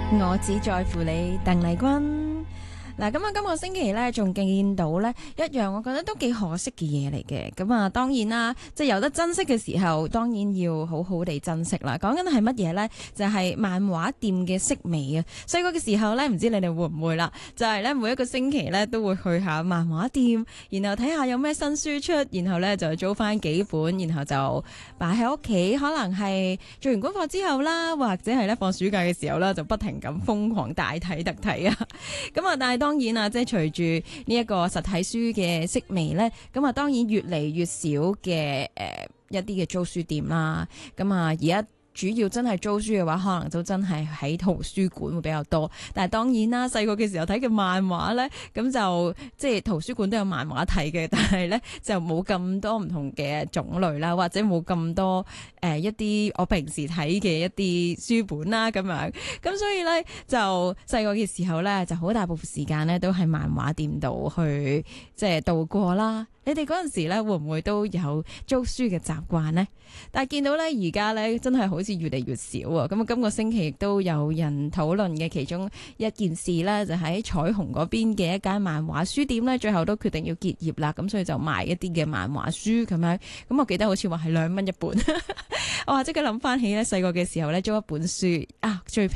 我只在乎你，鄧麗君。嗱，咁啊，今個星期咧，仲見到咧一樣，我覺得都幾可惜嘅嘢嚟嘅。咁啊，當然啦，即係有得珍惜嘅時候，當然要好好地珍惜啦。講緊係乜嘢咧？就係漫畫店嘅式微啊！細個嘅時候咧，唔知你哋會唔會啦？就係咧，每一個星期咧都會去下漫畫店，然後睇下有咩新書出，然後咧就租翻幾本，然後就擺喺屋企。可能係做完功課之後啦，或者係咧放暑假嘅時候啦，就不停咁瘋狂大睇特睇啊！咁啊，但係當然啊，即係隨住呢一個實體書嘅式微咧，咁啊，當然越嚟越少嘅一啲嘅租書店啦。咁啊，而家主要真係租書嘅話，可能都真係喺圖書館會比較多。但係當然啦，細個嘅時候睇嘅漫畫咧，咁就即係圖書館都有漫畫睇嘅，但係咧就冇咁多唔同嘅種類啦，或者冇咁多一啲我平時睇嘅一啲書本啦咁樣。咁所以咧就細個嘅時候咧，就好大部分時間咧都喺漫畫店度去即係度過啦。你哋嗰陣時咧會唔會都有租書嘅習慣呢？但係見到咧而家咧真係好似越嚟越少啊！咁啊，今個星期亦都有人討論嘅其中一件事咧，就喺彩虹嗰邊嘅一間漫畫書店咧，最後都決定要結業啦。咁所以就賣一啲嘅漫畫書咁樣。咁我記得好似話係2蚊一本。我話即刻諗翻起咧細個嘅時候咧租一本書啊，最平